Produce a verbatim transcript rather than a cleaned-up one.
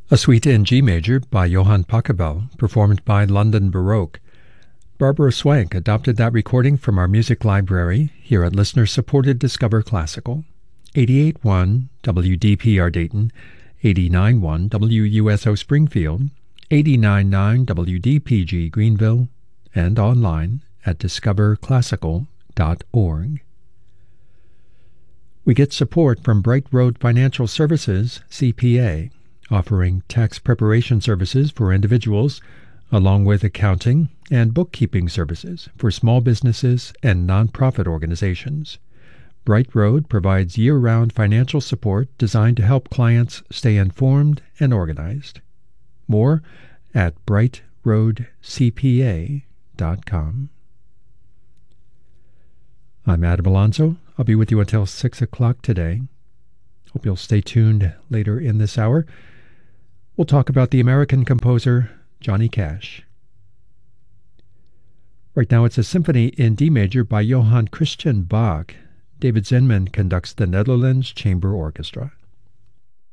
A suite in G major by Johann Pachelbel, performed by London Baroque. Barbara Swank adopted that recording from our music library here at listener-supported Discover Classical. eighty-eight point one W D P R Dayton, eighty-nine point one W U S O Springfield, eighty-nine point nine W D P G Greenville, and online at discover classical dot org. We get support from Bright Road Financial Services, C P A, offering tax preparation services for individuals, along with accounting and bookkeeping services for small businesses and nonprofit organizations. Bright Road provides year-round financial support designed to help clients stay informed and organized. More at bright road c p a dot com. I'm Adam Alonso. I'll be with you until six o'clock today. Hope you'll stay tuned later in this hour. We'll talk about the American composer Johnny Cash. Right now it's a symphony in D major by Johann Christian Bach. David Zinman conducts the Netherlands Chamber Orchestra.